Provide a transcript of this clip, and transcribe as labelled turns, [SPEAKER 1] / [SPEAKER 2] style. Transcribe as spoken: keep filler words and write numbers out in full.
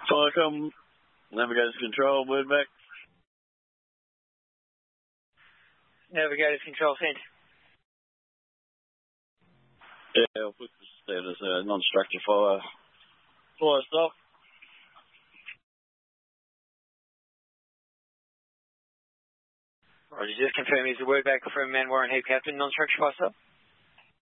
[SPEAKER 1] Welcome. Navigator's control, word back.
[SPEAKER 2] Navigator's control, sent.
[SPEAKER 1] Yeah, I'll put the status uh, non-structure fire. Fire stop.
[SPEAKER 2] Roger, just confirm is the word back from Man Warren Heap Captain, non-structure fire stop.